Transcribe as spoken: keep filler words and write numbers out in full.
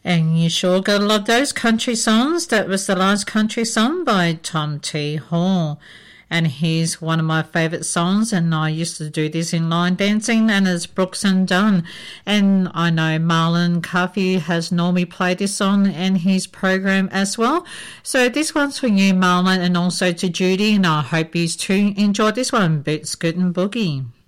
And you sure gotta love those country songs. That was the last country song by Tom T. Hall. And he's one of my favourite songs, and I used to do this in line dancing, and it's Brooks and Dunn. And I know Marlon Coffey has normally played this song in his program as well. So this one's for you, Marlon, and also to Judy, and I hope you too enjoyed this one, Boots, Scoot and Boogie.